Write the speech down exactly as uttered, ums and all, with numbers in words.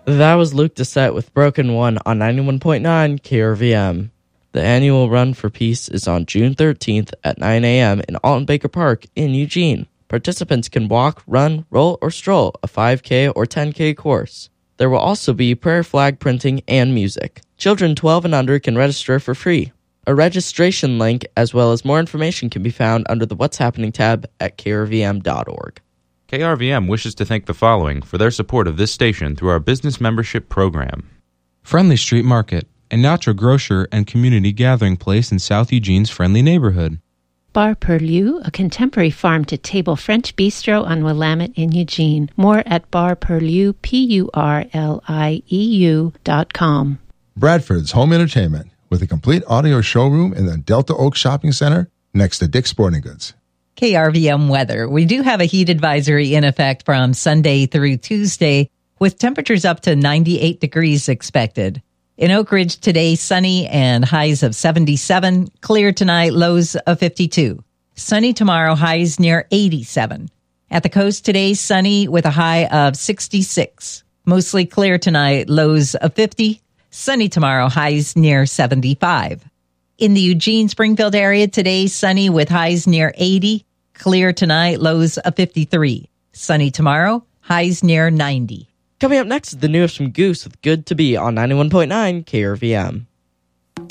That was Luke Doucette with Broken One on ninety-one point nine K R V M. The annual Run for Peace is on June thirteenth at nine a.m. in Alton Baker Park in Eugene. Participants can walk, run, roll, or stroll a five K or ten K course. There will also be prayer flag printing and music. Children twelve and under can register for free. A registration link as well as more information can be found under the What's Happening tab at K R V M dot org. K R V M wishes to thank the following for their support of this station through our business membership program. Friendly Street Market, a natural grocer and community gathering place in South Eugene's friendly neighborhood. Bar Perlieu, a contemporary farm-to-table French bistro on Willamette in Eugene. More at bar perlieu, P U R L I E U dot com. Bradford's Home Entertainment, with a complete audio showroom in the Delta Oak Shopping Center next to Dick's Sporting Goods. K R V M weather. We do have a heat advisory in effect from Sunday through Tuesday, with temperatures up to ninety-eight degrees expected. In Oak Ridge today, sunny and highs of seventy-seven. Clear tonight, lows of fifty-two. Sunny tomorrow, highs near eighty-seven. At the coast today, sunny with a high of sixty-six. Mostly clear tonight, lows of fifty. Sunny tomorrow, highs near seventy-five. In the Eugene-Springfield area today, sunny with highs near eighty. Clear tonight, lows of fifty-three. Sunny tomorrow, highs near ninety. Coming up next is the news from Goose with Good to Be on ninety-one point nine K R V M.